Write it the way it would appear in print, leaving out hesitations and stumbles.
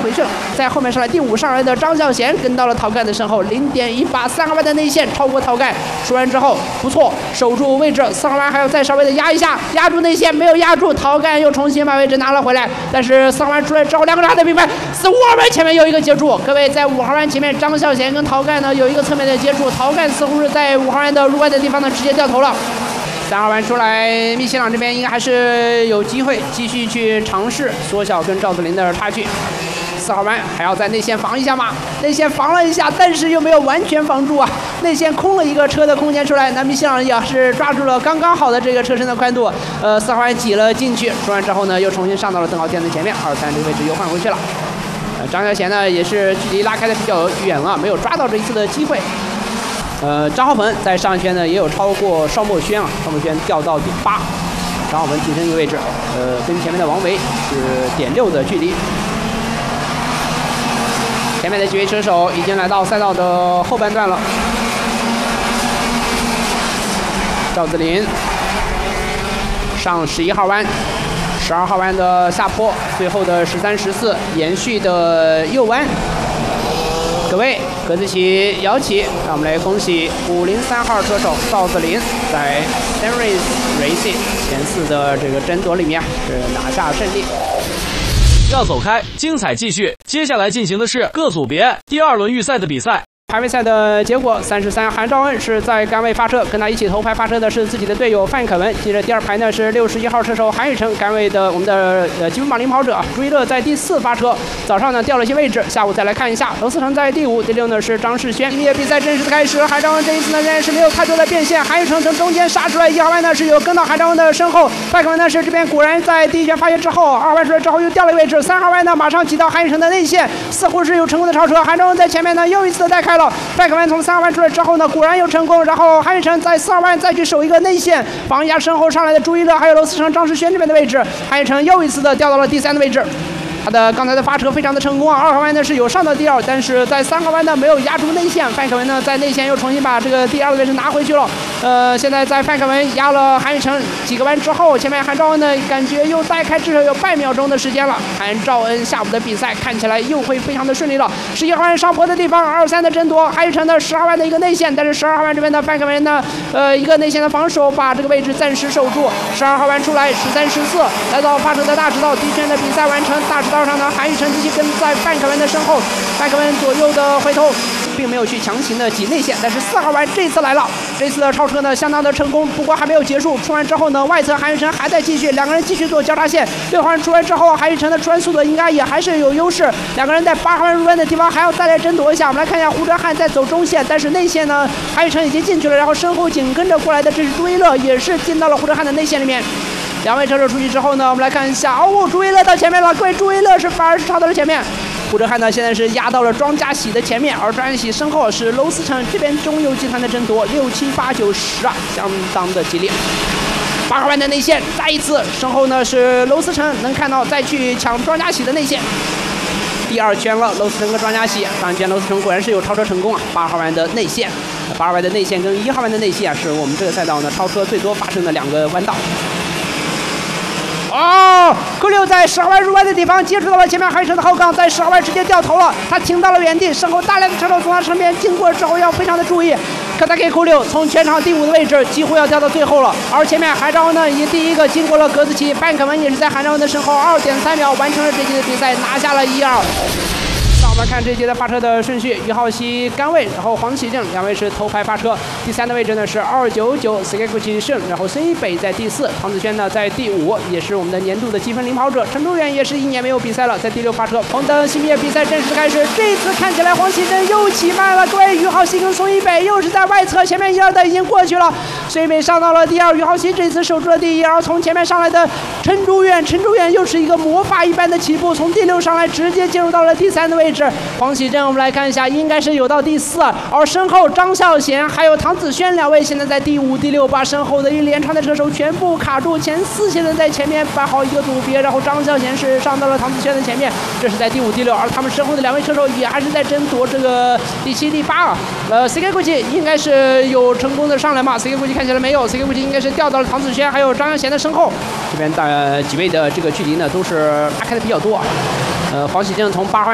回去了。在后面上来第5上来的张孝贤跟到了陶干的身后，0.18，3号弯的内线超过陶干，出完之后不错，守住位置，4号弯还要再稍微的压一下，压住内线没有压住，陶干又重新把位置拿了回来。但是4号弯出来之后，两个人还在并排，4、5号弯前面有一个接触，各位在5号弯前面，张孝贤跟陶干呢有一个侧面的接触，陶干似乎是在5号弯的入弯的地方呢直接掉头了。3号弯出来，密西朗这边应该还是有机会继续去尝试缩小跟赵子麟的差距。4号弯还要在内线防一下嘛，内线防了一下，但是又没有完全防住啊，内线空了一个车的空间出来，那密西朗也是抓住了刚刚好的这个车身的宽度，4号弯挤了进去，说完之后呢，又重新上到了邓浩天的前面，2、3这个位置又换回去了。张孝贤呢也是距离拉开的比较远了，没有抓到这一次的机会。张浩鹏在上一圈呢也有超过邵墨轩啊，邵墨轩掉到第8，张浩鹏提升一个位置，跟前面的王维是0.6的距离。前面的几位车手已经来到赛道的后半段了。赵子麟上11号弯，12号弯的下坡，最后的13、14延续的右弯。各位，格子旗摇起，让我们来恭喜503号车手赵子麟在 Series Racing 前4的这个争夺里面是拿下胜利。 要走开，精彩继续。接下来进行的是各组别第2轮预赛的比赛。 排位赛的结果，33韩兆恩是在杆位发车，跟他一起头排发车的是自己的队友范可文。接着第2排呢是61号车手韩宇成，杆位的我们的积分榜领跑者朱一乐在第4发车。早上呢掉了一些位置，下午再来看一下。娄思成在第5，第6呢是张世轩。比赛正式的开始，韩兆恩这一次呢仍然是没有太多的变现，韩宇成从中间杀出来，1号弯呢是有跟到韩兆恩的身后，范可文呢是这边果然在第1圈发现之后，2号弯出来之后又掉了一个位置，3号弯呢马上挤到韩宇成的内线，似乎是有成功的超车，韩兆恩在前面呢又一次的带开了。范可文从3号弯出来之后呢，果然有成功，然后韩宇成在4号弯再去守一个内线，防一下身后上来的朱一乐还有娄思成、张世轩这边的位置，韩宇成又一次的掉到了第3的位置。他的刚才的发车非常的成功啊，2号弯呢是有上到第2，但是在3号弯呢没有压住内线，范可文呢在内线又重新把这个第2的位置拿回去了。现在在范可文压了韩宇成几个弯之后，前面韩兆恩呢感觉又带开至少有半秒钟的时间了。韩兆恩下午的比赛看起来又会非常的顺利了。11号弯上坡的地方，2、3的争夺，韩宇成的10号弯的一个内线，但是12号弯这边的范可文呢，一个内线的防守把这个位置暂时守住。12号弯出来，13、14来到发车的大直道，第一圈的比赛完成，大直道上呢，韩宇成继续跟在范可文的身后，范可文左右的回头，并没有去强行的挤内线，但是4号弯这次来了，这次的超车呢相当的成功，不过还没有结束，出完之后呢，外侧韩宇成还在继续，两个人继续做交叉线，6号弯出来之后，韩宇成的出弯速度应该也还是有优势，两个人在8号弯入弯的地方还要再来争夺一下。我们来看一下胡哲瀚在走中线，但是内线呢，韩宇成已经进去了，然后身后紧跟着过来的这是朱一乐，也是进到了胡哲瀚的内线里面。两位车手出去之后呢，我们来看一下，朱一乐到前面了，各位，朱一乐是反而是超到了前面。胡哲瀚呢现在是压到了庄家喜的前面，而庄家喜身后是娄思成，这边中游集团的争夺6、7、8、9、10啊，相当的激烈。8号弯的内线，再一次身后呢是娄思成，能看到再去抢庄家喜的内线。第2圈了，娄思成跟庄家喜，上一圈娄思成果然是有超车成功啊，8号弯的内线，8号弯的内线跟1号弯的内线啊，是我们这个赛道呢超车最多发生的2个弯道。库六在10号弯入弯的地方接触到了前面韩宇成的后杠，在10号弯直接掉头了，他停到了原地，身后大量的车手从他身边经过之后要非常的注意。可他给库六从全场第5的位置几乎要掉到最后了，而前面韩兆恩呢已经第1个经过了格子旗，范可文也是在韩兆恩的身后2.3秒完成了这届的比赛，拿下了1、2。我们看这节的发车的顺序，于浩熙杆位，然后黄启正两位是头排发车，第3的位置呢是299 Sakaguchi胜，然后孙一北在第4，唐子轩呢在第5，也是我们的年度的积分领跑者。陈忠远也是1年没有比赛了，在第6发车。红灯熄灭，比赛正式开始。这一次看起来黄启正又起慢了，各位，于浩熙跟孙一北又是在外侧，前面1、2的已经过去了，孙一北上到了第2，于浩熙这次守住了第1，而从前面上来的陈忠远又是一个魔法一般的起步，从第6上来直接进入到了第3的位置。黄启正我们来看一下，应该是有到第4，而身后张孝贤还有唐子轩两位现在在第5、第6，把身后的一连串的车手全部卡住，前4现在在前面摆好一个组别，然后张孝贤是上到了唐子轩的前面，这是在第5、第6，而他们身后的2位车手也还是在争夺这个第7、第8啊。Sakaguchi 应该是有成功的上来嘛 ，Sakaguchi 看起来没有 ，Sakaguchi 应该是掉到了唐子轩还有张孝贤的身后，这边几位的这个距离呢都是拉开的比较多。黄启正从8号